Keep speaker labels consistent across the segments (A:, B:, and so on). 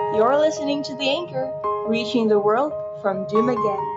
A: You're listening to The Anchor, reaching the world from Dumaguete.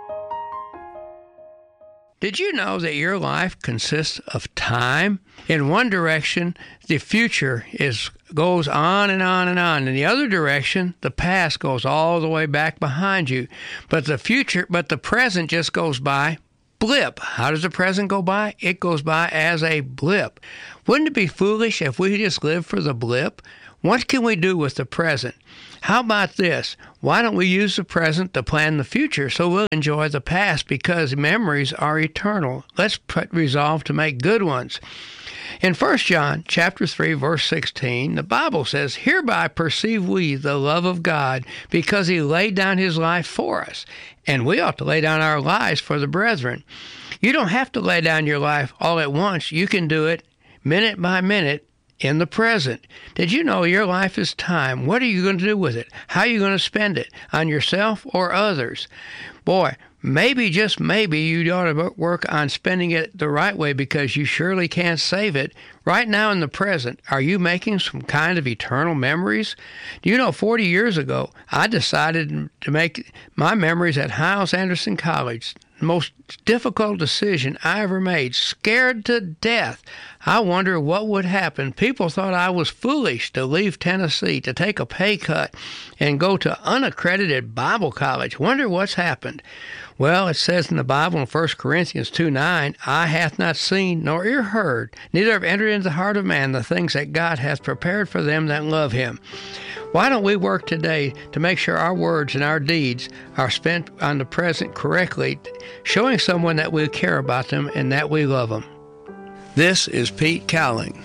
B: Did you know that your life consists of time? In one direction, the future goes on and on and on. In the other direction, the past goes all the way back behind you. But the present just goes by. Blip. How does the present go by? It goes by as a blip. Wouldn't it be foolish if we just lived for the blip? What can we do with the present? How about this? Why don't we use the present to plan the future so we'll enjoy the past, because memories are eternal. Let's resolve to make good ones. In 1 John chapter 3, verse 16, the Bible says, "Hereby perceive we the love of God, because he laid down his life for us." And we ought to lay down our lives for the brethren. You don't have to lay down your life all at once. You can do it minute by minute in the present. Did you know your life is time? What are you going to do with it? How are you going to spend it? On yourself or others? Boy, maybe, just maybe, you ought to work on spending it the right way, because you surely can't save it. Right now in the present, are you making some kind of eternal memories? Do you know 40 years ago, I decided to make my memories at Hyles-Anderson College. The most difficult decision I ever made. Scared to death. I wonder what would happen. People thought I was foolish to leave Tennessee, to take a pay cut, and go to unaccredited Bible college. Wonder what's happened. Well, it says in the Bible in 1 Corinthians 2:9, "Eye hath not seen, nor ear heard, neither have entered into the heart of man the things that God hath prepared for them that love him." Why don't we work today to make sure our words and our deeds are spent on the present correctly, showing someone that we care about them and that we love them? This is Pete Cowling.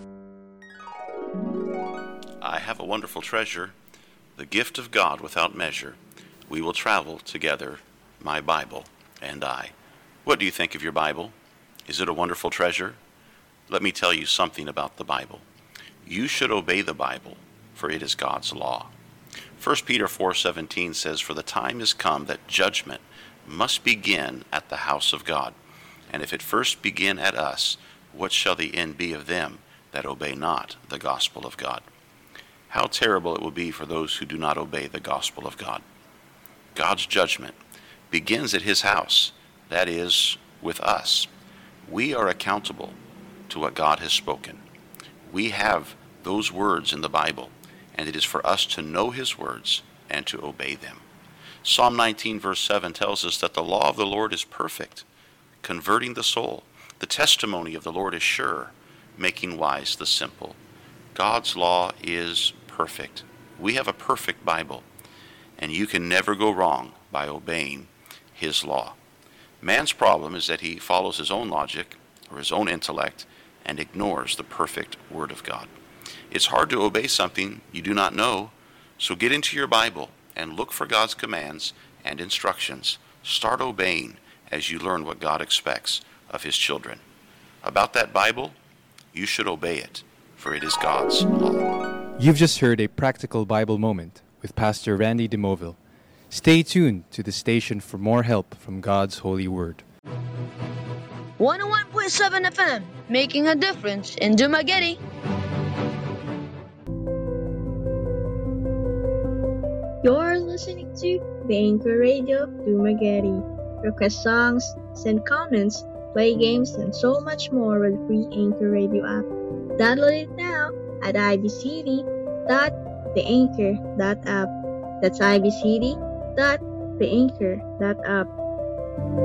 C: I have a wonderful treasure, the gift of God without measure. We will travel together, my Bible and I. What do you think of your Bible? Is it a wonderful treasure? Let me tell you something about the Bible. You should obey the Bible, for it is God's law. 1 Peter 4:17 says, "For the time is come that judgment must begin at the house of God. And if it first begin at us, what shall the end be of them that obey not the gospel of God?" How terrible it will be for those who do not obey the gospel of God. God's judgment begins at his house, that is, with us. We are accountable to what God has spoken. We have those words in the Bible, and it is for us to know his words and to obey them. Psalm 19 verse 7 tells us that the law of the Lord is perfect, converting the soul. The testimony of the Lord is sure, making wise the simple. God's law is perfect. We have a perfect Bible, and you can never go wrong by obeying his law. Man's problem is that he follows his own logic or his own intellect and ignores the perfect Word of God. It's hard to obey something you do not know, so get into your Bible and look for God's commands and instructions. Start obeying as you learn what God expects of his children. About that Bible, you should obey it, for it is God's law.
D: You've just heard a practical Bible moment with Pastor Randy DeMoville. Stay tuned to the station for more help from God's holy word.
E: 101.7 FM, making a difference in Dumaguete.
A: You're listening to The Anchor Radio Dumaguete. Request songs, send comments, play games, and so much more with the free Anchor Radio app. Download it now at ibcd.theanchor.app. That's ibcd.theanchor.app.